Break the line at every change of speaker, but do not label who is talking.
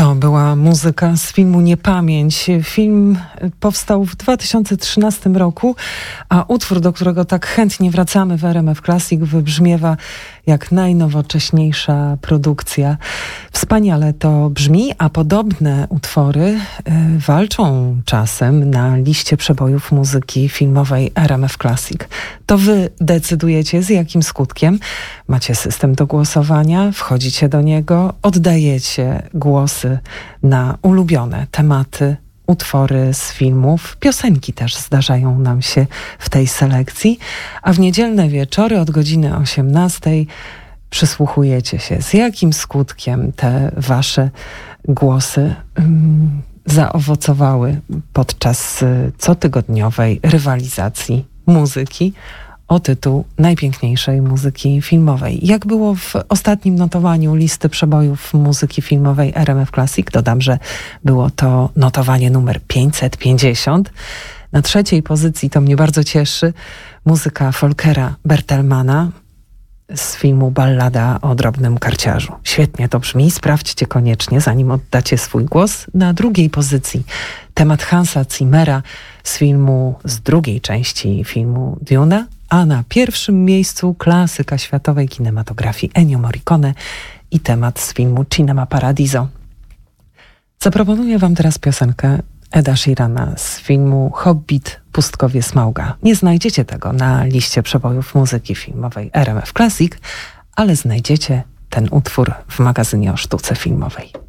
To była muzyka z filmu Niepamięć. Film powstał w 2013 roku, a utwór, do którego tak chętnie wracamy w RMF Classic, wybrzmiewa jak najnowocześniejsza produkcja. Wspaniale to brzmi, a podobne utwory walczą czasem na liście przebojów muzyki filmowej RMF Classic. To wy decydujecie, z jakim skutkiem. Macie system do głosowania, wchodzicie do niego, oddajecie głosy na ulubione tematy, utwory z filmów, piosenki też zdarzają nam się w tej selekcji, a w niedzielne wieczory od godziny 18 przysłuchujecie się, z jakim skutkiem te wasze głosy zaowocowały podczas cotygodniowej rywalizacji muzyki o tytuł najpiękniejszej muzyki filmowej. Jak było w ostatnim notowaniu listy przebojów muzyki filmowej RMF Classic? Dodam, że było to notowanie numer 550. Na trzeciej pozycji, to mnie bardzo cieszy, muzyka Volkera Bertelmana z filmu Ballada o drobnym karciarzu. Świetnie to brzmi, sprawdźcie koniecznie, zanim oddacie swój głos. Na drugiej pozycji temat Hansa Zimmera z drugiej części filmu Duna, a na pierwszym miejscu klasyka światowej kinematografii Ennio Morricone i temat z filmu Cinema Paradiso. Zaproponuję wam teraz piosenkę Eda Sheerana z filmu Hobbit – Pustkowie Smauga. Nie znajdziecie tego na liście przebojów muzyki filmowej RMF Classic, ale znajdziecie ten utwór w magazynie o sztuce filmowej.